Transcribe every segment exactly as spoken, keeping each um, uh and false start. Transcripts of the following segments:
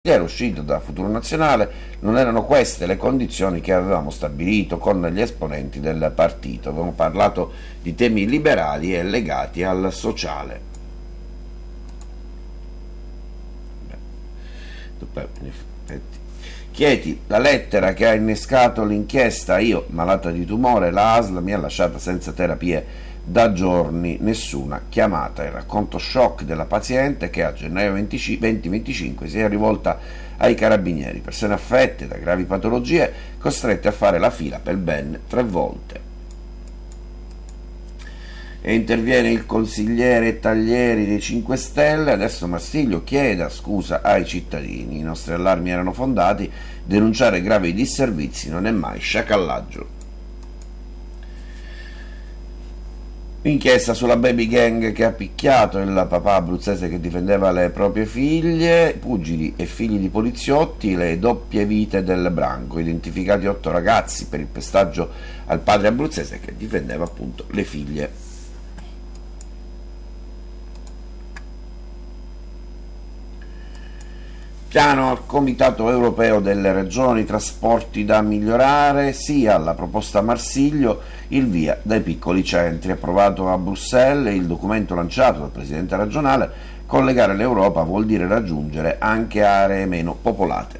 Era uscito da Futuro Nazionale, non erano queste le condizioni che avevamo stabilito con gli esponenti del partito. Avevamo parlato di temi liberali e legati al sociale. Beh, in effetti. Chieti, la lettera che ha innescato l'inchiesta, io malata di tumore, la A S L mi ha lasciata senza terapie da giorni, nessuna chiamata. Il racconto shock della paziente che a gennaio duemilaventicinque si è rivolta ai carabinieri, persone affette da gravi patologie costrette a fare la fila per ben tre volte. E interviene il consigliere Taglieri dei cinque Stelle, adesso Marsiglio chieda scusa ai cittadini, i nostri allarmi erano fondati, denunciare gravi disservizi non è mai sciacallaggio. Inchiesta sulla baby gang che ha picchiato il papà abruzzese che difendeva le proprie figlie, pugili e figli di poliziotti, le doppie vite del branco, identificati otto ragazzi per il pestaggio al padre abruzzese che difendeva appunto le figlie. Piano al Comitato Europeo delle Regioni, trasporti da migliorare, sia alla proposta Marsiglio, il via dai piccoli centri. Approvato a Bruxelles il documento lanciato dal Presidente regionale, collegare l'Europa vuol dire raggiungere anche aree meno popolate.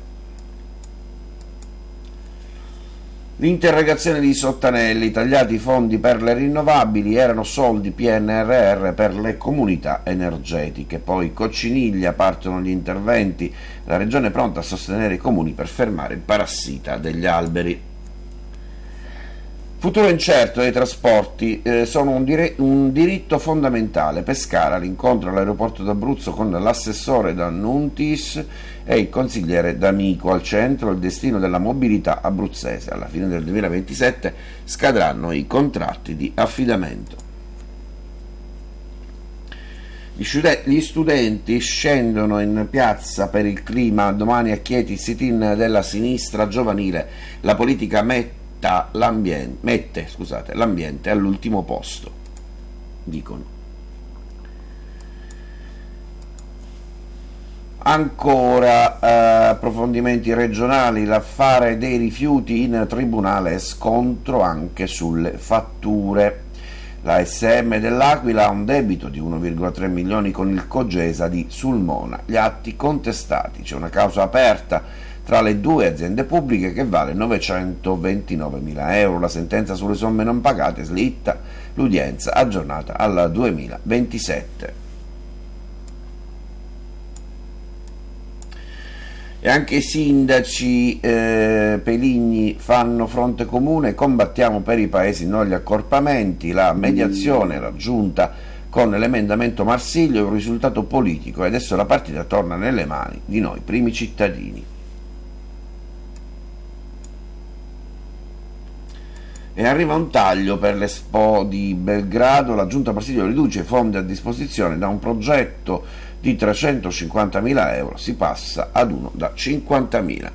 L'interrogazione di Sottanelli, tagliati i fondi per le rinnovabili, erano soldi P N R R per le comunità energetiche. Poi Cocciniglia, partono gli interventi, la regione è pronta a sostenere i comuni per fermare il parassita degli alberi. Futuro incerto dei trasporti, eh, sono un, dire- un diritto fondamentale. Pescara, l'incontro all'aeroporto d'Abruzzo con l'assessore D'Annuntis e il consigliere D'Amico, al centro il destino della mobilità abruzzese. Alla fine del duemilaventisette scadranno i contratti di affidamento. Gli studenti scendono in piazza per il clima, domani a Chieti sit-in della sinistra giovanile, la politica mette L'ambiente, mette scusate, l'ambiente all'ultimo posto, dicono. Ancora eh, approfondimenti regionali, l'affare dei rifiuti in tribunale, scontro anche sulle fatture. La S M dell'Aquila ha un debito di uno virgola tre milioni con il Cogesa di Sulmona, gli atti contestati, c'è una causa aperta tra le due aziende pubbliche che vale novecentoventinovemila euro. La sentenza sulle somme non pagate slitta, l'udienza aggiornata al duemilaventisette. E anche i sindaci eh, Peligni fanno fronte comune, combattiamo per i paesi, non gli accorpamenti, la mediazione raggiunta con l'emendamento Marsiglio è un risultato politico e adesso la partita torna nelle mani di noi primi cittadini. E arriva un taglio per l'Expo di Belgrado, la Giunta Marsiglio riduce i fondi a disposizione da un progetto di trecentocinquantamila euro, si passa ad uno da cinquantamila.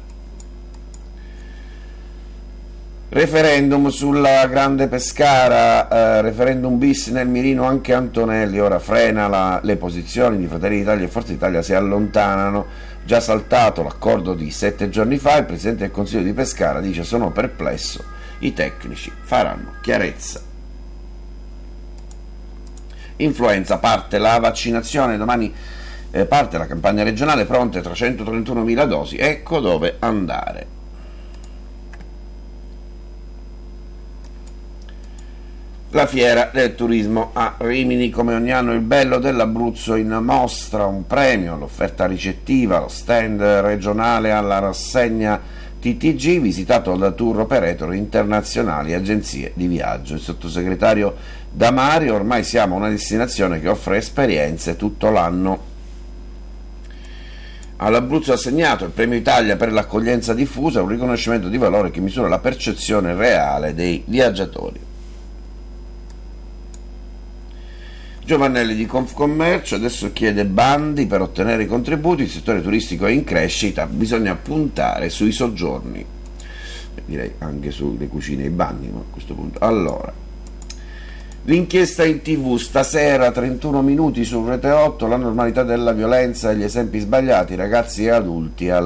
Referendum sulla Grande Pescara, eh, referendum bis nel mirino anche Antonelli, ora frena la, le posizioni di Fratelli d'Italia e Forza Italia si allontanano, già saltato l'accordo di sette giorni fa, il Presidente del Consiglio di Pescara dice sono perplesso, i tecnici faranno chiarezza. Influenza, parte la vaccinazione, domani eh, parte la campagna regionale, pronte trecentotrentunomila dosi, ecco dove andare. La fiera del turismo a Rimini, come ogni anno il bello dell'Abruzzo in mostra, un premio, l'offerta ricettiva, lo stand regionale alla rassegna T T G, visitato da tour operator internazionali e agenzie di viaggio. Il sottosegretario Damario, ormai siamo una destinazione che offre esperienze tutto l'anno. All'Abruzzo assegnato il Premio Italia per l'accoglienza diffusa, un riconoscimento di valore che misura la percezione reale dei viaggiatori. Giovannelli di Confcommercio adesso chiede bandi per ottenere i contributi, il settore turistico è in crescita, bisogna puntare sui soggiorni, direi anche sulle cucine e i bagni a questo punto. Allora, L'inchiesta in tv stasera, trentuno minuti su Rete otto, la normalità della violenza e gli esempi sbagliati, ragazzi e adulti